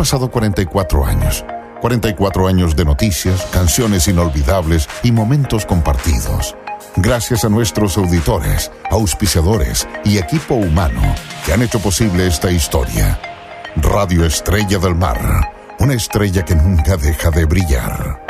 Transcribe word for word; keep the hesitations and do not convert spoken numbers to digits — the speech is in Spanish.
pasado cuarenta y cuatro años. cuarenta y cuatro años de noticias, canciones inolvidables y momentos compartidos. Gracias a nuestros auditores, auspiciadores y equipo humano que han hecho posible esta historia. Radio Estrella del Mar, una estrella que nunca deja de brillar.